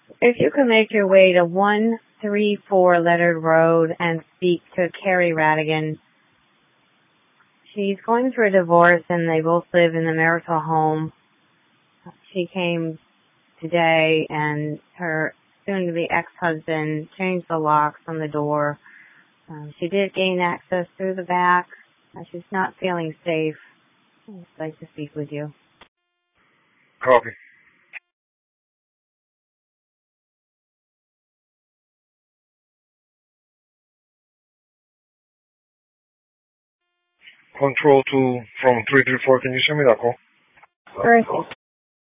If you can make your way to 134 Leonard Road and speak to Carrie Radigan. She's going through a divorce and they both live in the marital home. She came today and her soon-to-be ex-husband changed the locks on the door. She did gain access through the back. She's not feeling safe. I'd like to speak with you. Copy. Control 2 from 334, can you send me that call? Sure.